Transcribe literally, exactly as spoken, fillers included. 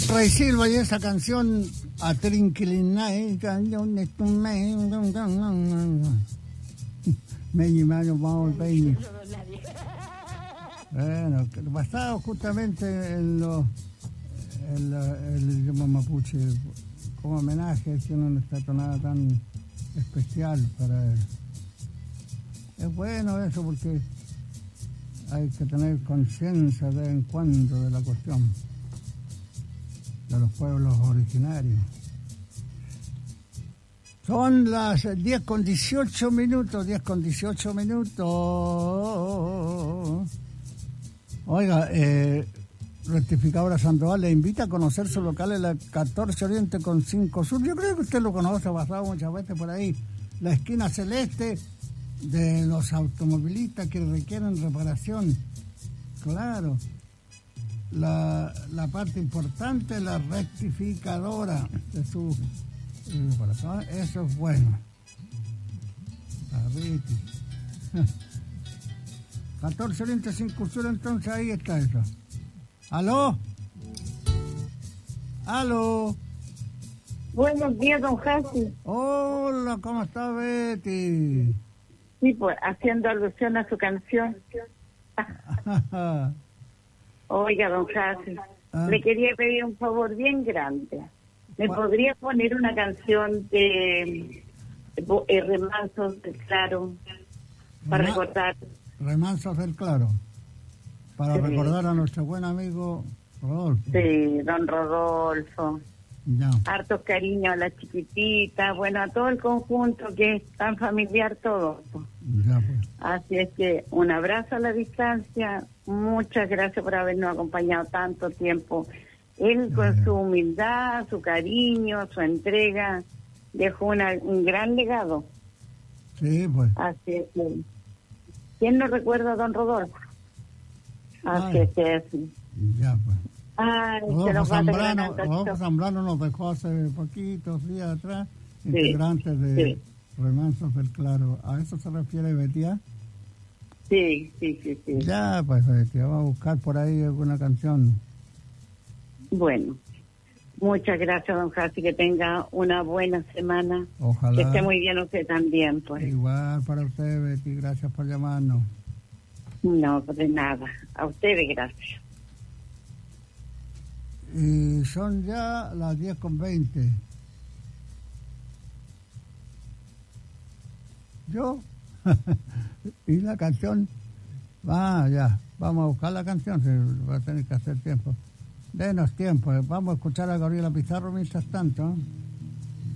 Ray Silva y esa canción a Trinquilinay, Meñi Mayo Maul Peñi. Bueno, basado justamente en los el, el idioma mapuche como homenaje, que no está tonada tan especial para él. Es bueno eso porque hay que tener conciencia de vez en cuando de la cuestión de los pueblos originarios. Son las diez con dieciocho minutos, diez con dieciocho minutos. Oiga, eh, Rectificadora Sandoval le invita a conocer su local en la catorce Oriente con cinco Sur. Yo creo que usted lo conoce, ha pasado muchas veces por ahí. La esquina celeste de los automovilistas que requieren reparación. Claro. La, la parte importante es la rectificadora de su reparación. Eso es bueno. catorce Oriente cinco Sur, entonces ahí está eso. ¿Aló? ¿Aló? Buenos días, don Jasi. Hola, ¿cómo está Betty? Sí, pues, haciendo alusión a su canción. Oiga, don Jasi, ah. le quería pedir un favor bien grande. ¿Me ¿Cuál? podría poner una canción de, de eh, Remansos del Claro para Rema, recordar? Remansos del Claro. Para sí. recordar a nuestro buen amigo Rodolfo. Sí, don Rodolfo. Ya. Hartos cariños a la chiquitita, bueno, a todo el conjunto que es tan familiar todo. Ya, pues. Así es que un abrazo a la distancia. Muchas gracias por habernos acompañado tanto tiempo. Él con ya, ya. su humildad, su cariño, su entrega, dejó una, un gran legado. Sí, pues. Así es que, ¿quién no recuerda a don Rodolfo? Así es que sí. Ya, pues. Ay, Rodolfo Zambrano, Rodolfo Zambrano nos dejó hace poquitos días atrás, sí, integrantes de sí. Remansos del Claro. ¿A eso se refiere Betia? Sí, sí, sí, sí. Ya, pues Betia, vamos a buscar por ahí alguna canción. Bueno, muchas gracias, don Jasi, que tenga una buena semana. Ojalá. Que esté muy bien usted también, pues. Igual para usted, Betty, gracias por llamarnos. No, de nada. A ustedes, gracias. Y son ya las diez con veinte. ¿Yo? ¿Y la canción? Ah, ya. Vamos a buscar la canción. Se va a tener que hacer tiempo. Denos tiempo. Vamos a escuchar a Gabriela Pizarro mientras tanto.